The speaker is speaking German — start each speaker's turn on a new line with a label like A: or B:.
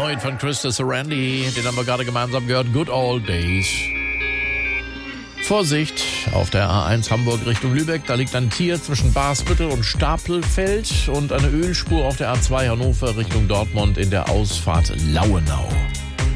A: Neuer von Christus Randy, den haben wir gerade gemeinsam gehört, Good Old Days. Vorsicht, auf der A1 Hamburg Richtung Lübeck, da liegt ein Tier zwischen Basbüttel und Stapelfeld und eine Ölspur auf der A2 Hannover Richtung Dortmund in der Ausfahrt Lauenau.